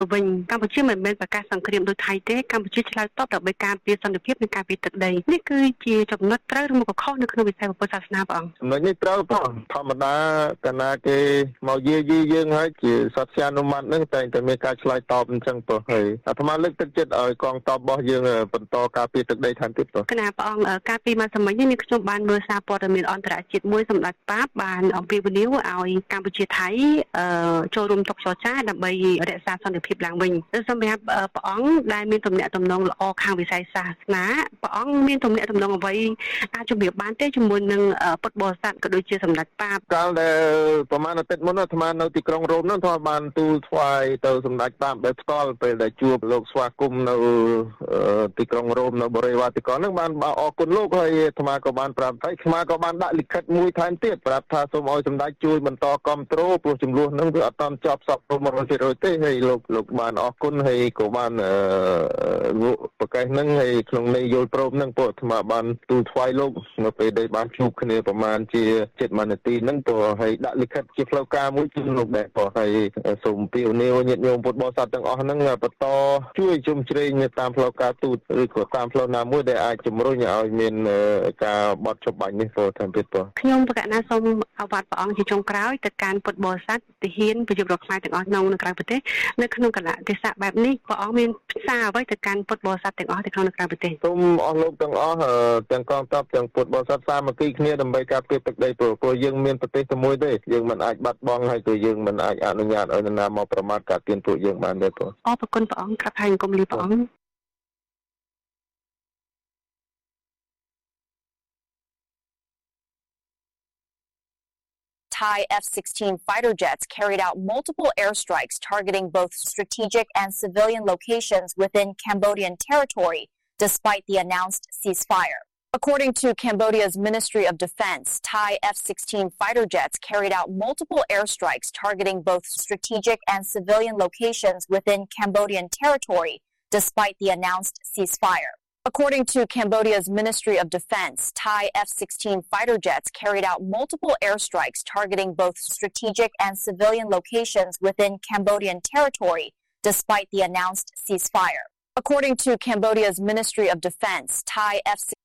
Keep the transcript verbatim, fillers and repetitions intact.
វិញកម្ពុជាមិនមែនប្រកាសសង្គ្រាមដោយថៃទេកម្ពុជាឆ្លើយតបដើម្បីការពារសន្តិភាពនិងការពារទឹកដីនេះគឺជាចំណុចត្រូវឬមកខុសនៅក្នុងវិស័យពុទ្ធសាសនាព្រះអង្គចំណុចនេះត្រូវផងធម្មតាកាលណាគេមកយាយីយើងហើយជាសត្វជានុម័តនឹងតែងតែមានការឆ្លើយតបអញ្ចឹងប៉ុហើយអាត្មាលើកទឹកចិត្តឲ្យកងទ័ពរបស់យើងបន្តការពារទឹកដីថែមទៀតប៉ុគណៈព្រះអង្គការពីមកសម័យនេះខ្ញុំបានមើលសារព័ត៌មានអន្តរជាតិមួយសម្ដេចប៉ាបបានអំពាវនាវឲ្យកម្ពុជាថៃចូលរួមតុចរចាដើម្បីរក្សាសន្តិភាពឡើងវិញសម្រាប់ព្រះអង្គដែលមានទំនាក់ទំនងល្អខាងវិស័យសាសនាព្រះអង្គមានទំនាក់ទំនងអ្វីអាចជំរាបបានទេជាមួយនឹងពុទ្ធបរិស័ទក៏ដូចជាសម្ដេចប៉ាបកាលដែលប្រហែលអាទិត្យមុនអាត្មានៅទីក្រុងរ៉ូមនោះអាត្មាបានទូលថ្វាយទៅសម្ដេចប៉ាបដោយផ្ទាល់ពេលដែលជួបលោកស្វាគមន៍នៅទីក្រុងរ៉ូមនៅបរិយាវ៉ាទីកនហ្នឹងបានអរគុណលោកហើយអាត្មាក៏បានប្រាប់ហើយអាត្មាក៏បានដាក់លិខិតមួយថែមទៀតប្រាប់ថាសូមឲ្យសម្ដេចជួយបន្តគ្រប់គ្រងព្រោះចំនួនហ្នឹងវាអត់តាន់ចប់សពទៅ một phần trăm ទេហើយលោកលោកបានអរគុណហើយក៏បានប្រកាសហ្នឹងហើយក្នុងន័យយល់ព្រមហ្នឹងពួកអាត្មាបានទូលថ្វាយលោកនៅពេលដែលបានជួបគ្នាប្រហែលជាជិតមួយនាទីហ្នឹងព្រោះហើយដាក់លិខិតជាផ្លូវការមួយជូនលោកដែរព្រោះហើយសូមពីវនាវញាតិញោមពុទ្ធបរិស័ទទាំងអស់ហ្នឹងបន្តជួយជុំជ្រែងតាមផ្លូវការទូតឬក៏តាមផ្លូវណាមួយដែលអាចជំរុញឲ្យមានការបត់ច្បាញ់នេះព្រោះតាមពិតព្រោះខ្ញុំប្រកាសណាសូមអវត្តព្រះអង្គជាចុងក្រោយទៅកាន់ពុទ្ធបរិស័ទទាហានប្រជាពលរដ្ឋខ្មែរទាំងអស់ក្នុងនៅក្រៅប្រទេសនៅក្នុងគណៈទេសៈបែបនេះព្រះអង្គមានសារអ្វីទៅកាន់ពុទ្ធបរិស័ទទាំងអស់នៅក្នុងនៅក្រៅប្រទេសសូមអស់លោកទាំងអស់ទាំងកងទ័ពទាំងពុទ្ធបរិស័ទសាមគ្គីគ្នាដើម្បីការពារទឹកដីព្រោះព្រោះយើងមានប្រទេសតែមួយទេយើងមិនអាចបាត់បង់ហើយក៏យើងមិនអាចអនុញ្ញាតឲ្យនរណាមកប្រមាថការទានពួកយើងបានទេព្រោះអរគុណព្រះអង្គក្រាបថ្វាយបង្គំលាព្រះអង្គ Thai F sixteen fighter jets carried out multiple airstrikes targeting both strategic and civilian locations within Cambodian territory, despite the announced ceasefire. According to Cambodia's Ministry of Defense, Thai F sixteen fighter jets carried out multiple airstrikes targeting both strategic and civilian locations within Cambodian territory, despite the announced ceasefire. According to Cambodia's Ministry of Defense, Thai F sixteen fighter jets carried out multiple airstrikes targeting both strategic and civilian locations within Cambodian territory, despite the announced ceasefire. According to Cambodia's Ministry of Defense, Thai F